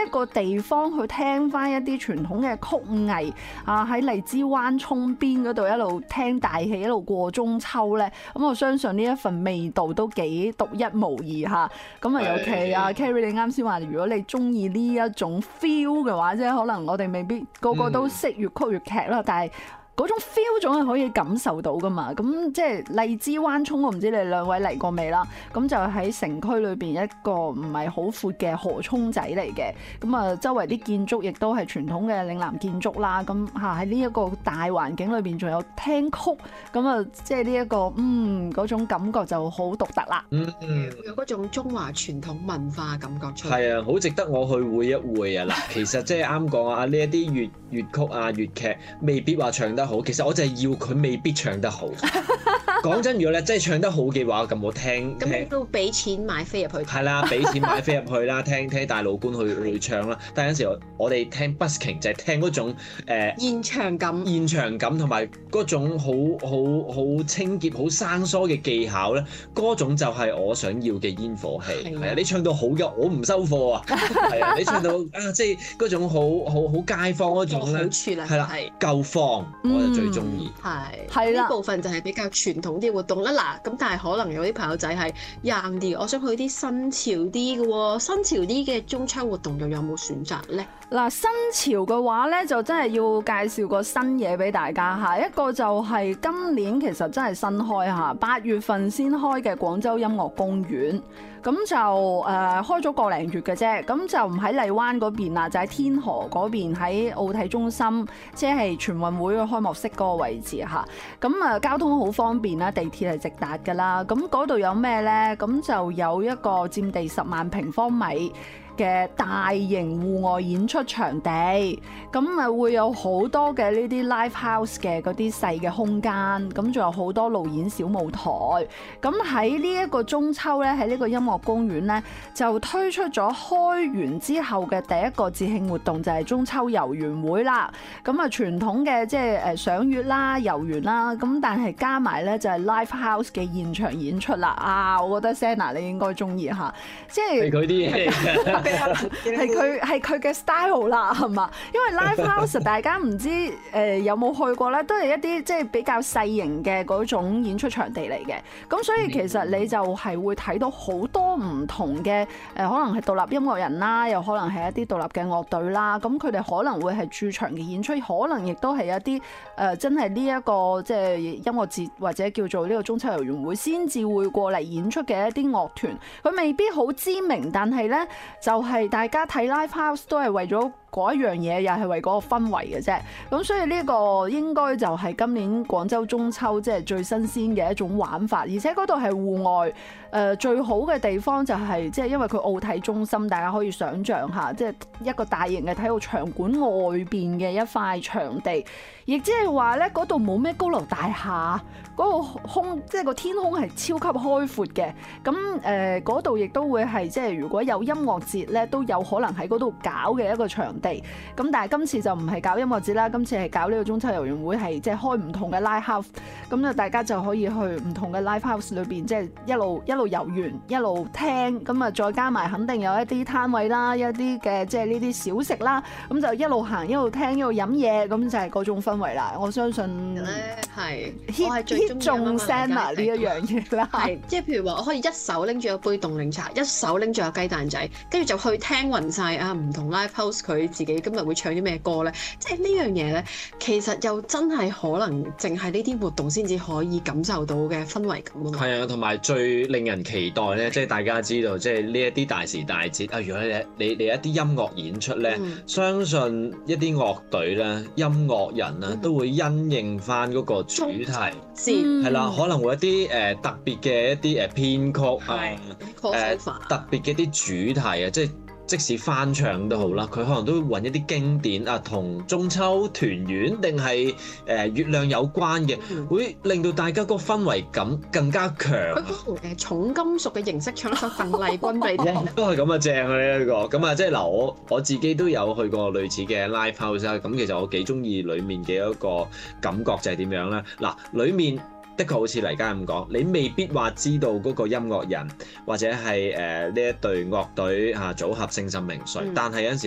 個地方去聽翻一啲傳統嘅曲藝啊，喺荔枝灣涌邊嗰度一路聽大戲一路過中秋咧，咁我相信呢一份味道都幾獨一無二嚇。咁啊，尤其啊 Carrie 你啱先話，如果你中意呢一種 feel 嘅話，即係可能我哋未必個個都識粵曲粵劇啦，但係嗰種 feel 總係可以感受到噶嘛。咁即係荔枝灣涌，我唔知你兩位嚟過未啦。咁就喺城區裏邊一個唔係好闊嘅河涌仔嚟嘅。咁啊，周圍啲建築亦都係傳統嘅嶺南建築啦。咁喺呢一個大環境裏邊，仲有聽曲，咁啊，即係呢一個嗰種感覺就好獨特啦。 有嗰種中華傳統文化感覺出嚟。 係啊，好值得我去會一會啊！嗱，其實即係啱講啊，呢一啲粵曲啊、粵劇未必話唱得好，其實我就係要佢未必唱得好。講真，如果你真係唱得好嘅話，咁我聽。 咁你都俾錢買飛入去。 係啦，俾錢買飛入去啦，聽大老倌去唱啦。但係有陣時我哋聽 busking 就係聽嗰種現場感同埋嗰種好清潔、好生疏嘅技巧咧，嗰種就係我想要嘅煙火氣。係啊，你唱到好嘅，我唔收貨啊。係啊，你唱到即係嗰種好街坊嗰種咧，係啦，夠放我就最中意。 係啦，呢部分就係比較傳統啲活動啦。嗱，咁但係可能有啲朋友仔係 young 啲，我想去啲新潮啲嘅喎，新潮啲嘅中秋活動又有冇選擇咧？ 嗱，新潮嘅話咧，就真係要介紹個新嘢俾大家嚇。一個就係今年其實真係新開嚇，8月份先開嘅廣州音樂公園。咁就開咗個零月嘅啫，咁就唔喺荔灣嗰邊啦，就喺天河嗰邊喺奧體中心，即係全運會嘅開幕式嗰個位置嚇。咁交通好方便啦，地鐵係直達㗎啦。咁嗰度有咩呢？咁就有一個佔地10萬平方米嘅大型戶外演出場地，咁會有好多嘅呢啲 live house 嘅嗰啲細嘅空間，咁仲有好多路演小舞台。咁喺呢一個中秋咧，喺呢個音樂公園咧，就推出咗開園之後嘅第一個節慶活動，就係中秋遊園會啦。咁傳統嘅即係賞月啦、遊園啦，咁但係加埋咧就係 live house 嘅現場演出啦。我覺得 Senna 你應該中意嚇，即係佢啲嘢。 係佢嘅 style 啦，係嘛？因為 live house 大家唔知有冇去過咧，都係一啲即係比較細型嘅嗰種演出場地嚟嘅。咁所以其實你就係會睇到好多唔同嘅可能係獨立音樂人啦，又可能係一啲獨立嘅樂隊啦。咁佢哋可能會係駐場嘅演出，可能亦都係一啲真係呢一個即係音樂節或者叫做呢個中秋遊園會先至會過嚟演出嘅一啲樂團。佢未必好知名，但係咧就係大家睇 live house 都係為咗嗰一樣嘢，又係為嗰個氛圍嘅啫。咁所以呢個應該就係今年廣州中秋即係最新鮮嘅一種玩法，而且嗰度係戶外。最好嘅地方就係即係因為佢奧體中心，大家可以想像下，即係一個大型嘅體育場館外邊嘅一塊場地，亦即係話咧嗰度冇咩高樓大廈，嗰個即係個天空係超級開闊嘅。咁嗰度亦都會係即係如果有音樂節咧，都有可能喺嗰度搞嘅一個場地。咁但係今次就唔係搞音樂節啦，今次係搞呢個中秋遊園會，係即係開唔同嘅 live house。咁就大家就可以去唔同嘅 live house 裏邊，即係一路遊完一路聽，咁啊再加埋肯定有一啲攤位啦，一啲嘅即係呢啲小食啦，咁就一路行一路聽一路飲嘢，咁就係嗰種氛圍啦。我相信咧係 hit 中 Senna 呢一樣嘢啦， 係即係譬如話我可以一手拎住一杯凍檸茶，一手拎住個雞蛋仔，跟住就去聽勻晒唔同 live house 佢自己今日會唱啲咩歌咧。即係呢樣嘢咧，其實又真係可能淨係呢啲活動先至可以感受到嘅氛圍感啊嘛。 係啊，同埋最令人期待咧，即係大家知道，即係呢一啲大時大節啊！如果你一啲音樂演出咧，相信一啲樂隊咧、音樂人啊，都會因應翻嗰個主題，係啦，可能會一啲特別嘅一啲編曲啊，特別嘅一啲主題啊，即使翻唱都好啦，佢可能都會揾一啲經典啊，同中秋團圓定係月亮有關嘅，會令到大家個氛圍感更加強。 佢同重金屬嘅形式唱一首鄧麗君俾你聽， 都係咁啊，正啊呢一個。咁啊，即係嗱，我自己都有去過類似嘅 live house 啦。咁其實我幾中意裡面嘅一個感覺就係點樣咧？嗱，裡面的確好似黎嘉咁講，你未必話知道嗰個音樂人或者係呢一隊樂隊組合姓甚名誰，但係有陣時